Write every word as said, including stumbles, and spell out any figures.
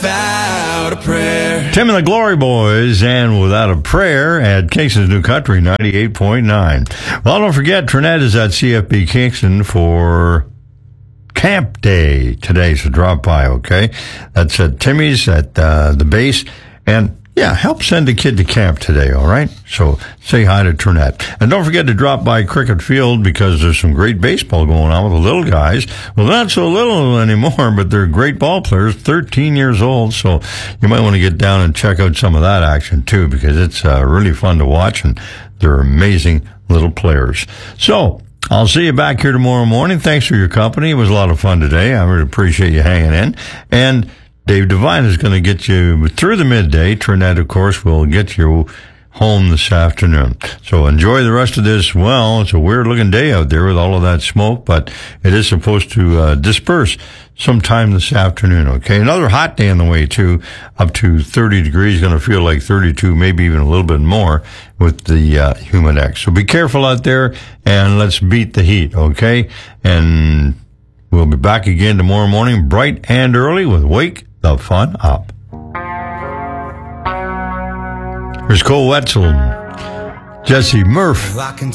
Without a prayer. Tim and the Glory Boys and Without a Prayer at Kingston's New Country ninety-eight point nine. Well, don't forget, Trinette is at C F B Kingston for Camp Day today, so drop by, okay? That's at Timmy's at uh, the base. And yeah, help send a kid to camp today, all right? So say hi to Trinette. And don't forget to drop by Cricket Field because there's some great baseball going on with the little guys. Well, not so little anymore, but they're great ball players, thirteen years old. So you might want to get down and check out some of that action too because it's uh, really fun to watch and they're amazing little players. So I'll see you back here tomorrow morning. Thanks for your company. It was a lot of fun today. I really appreciate you hanging in. And Dave Devine is going to get you through the midday. Trinette, of course, will get you home this afternoon. So enjoy the rest of this. Well, it's a weird-looking day out there with all of that smoke, but it is supposed to uh, disperse sometime this afternoon, okay? Another hot day on the way, too, up to thirty degrees. Going to feel like thirty-two, maybe even a little bit more with the uh, Humidex. So be careful out there, and let's beat the heat, okay? And we'll be back again tomorrow morning, bright and early, with Wake the Fun Up. Here's Cole Wetzel, Jesse Murph.